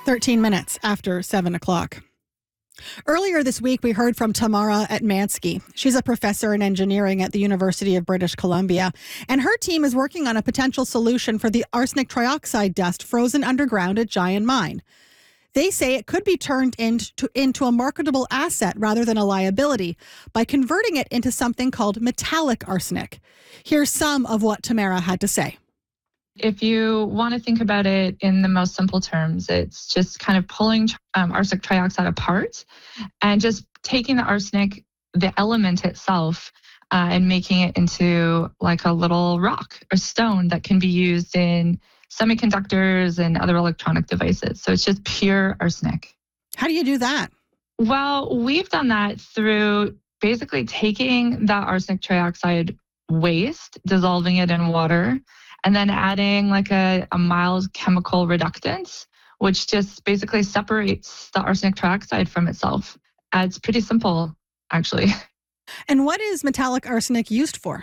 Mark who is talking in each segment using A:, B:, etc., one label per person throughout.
A: 13 minutes after 7 o'clock. Earlier this week, we heard from Tamara Atmansky. She's a professor in engineering at the University of British Columbia, and her team is working on a potential solution for the arsenic trioxide dust frozen underground at Giant Mine. They say it could be turned into a marketable asset rather than a liability by converting it into something called metallic arsenic. Here's some of what Tamara had to say.
B: If you want to think about it in the most simple terms, it's just kind of pulling arsenic trioxide apart and just taking the arsenic, the element itself, and making it into like a little rock or stone that can be used in semiconductors and other electronic devices. So it's just pure arsenic.
A: How do you do that?
B: Well, we've done that through basically taking that arsenic trioxide waste, dissolving it in water, and then adding like a mild chemical reductant, which just basically separates the arsenic trioxide from itself. It's pretty simple, actually.
A: And what is metallic arsenic used for?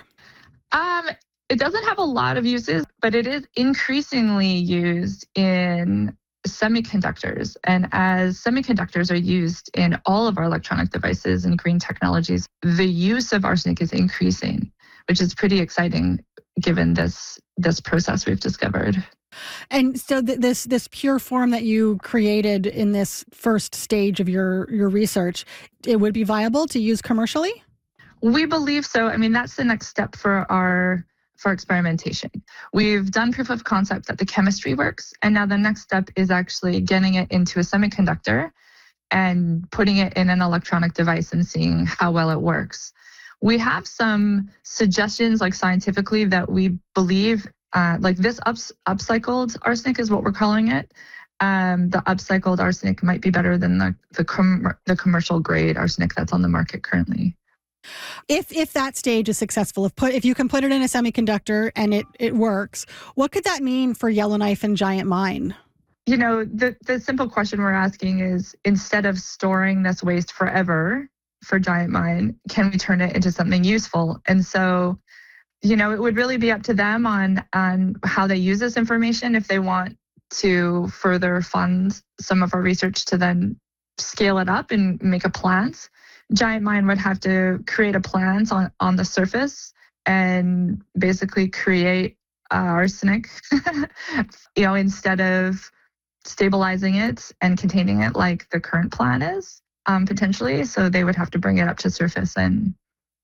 B: It doesn't have a lot of uses, but it is increasingly used in semiconductors. And as semiconductors are used in all of our electronic devices and green technologies, the use of arsenic is increasing, which is pretty exciting given this process we've discovered.
A: And so this pure form that you created in this first stage of your research, it would be viable to use commercially?
B: We believe so. I mean, that's the next step for experimentation. We've done proof of concept that the chemistry works, and now the next step is actually getting it into a semiconductor and putting it in an electronic device and seeing how well it works. We have some suggestions, like scientifically, that we believe, like this upcycled arsenic is what we're calling it. The upcycled arsenic might be better than the commercial grade arsenic that's on the market currently.
A: If that stage is successful, if you can put it in a semiconductor and it works, what could that mean for Yellowknife and Giant Mine?
B: You know, the simple question we're asking is, instead of storing this waste forever for Giant Mine, can we turn it into something useful? And so, you know, it would really be up to them on how they use this information. If they want to further fund some of our research to then scale it up and make a plant, Giant Mine would have to create a plant on the surface and basically create arsenic, you know, instead of stabilizing it and containing it like the current plant is, potentially. So they would have to bring it up to surface and